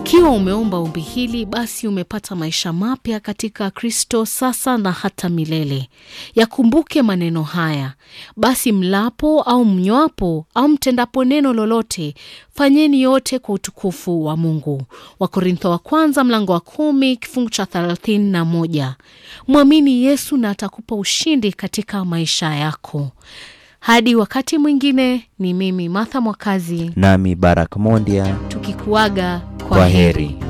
Ikiwa umeomba ombi hili, basi umepata maisha mapya katika Kristo sasa na hata milele. Yakumbuke maneno haya: basi mlapo au mnywapo au mtendapo neno lolote, fanyeni yote kwa utukufu wa Mungu. Wakorintho wa kwanza mlango wa 10 kifungu cha 31. Mwamini Yesu na atakupa ushindi katika maisha yako. Hadi wakati mwingine, ni mimi Martha Mwakazi nami Baraka Mondia, tukikuaga kwa heri.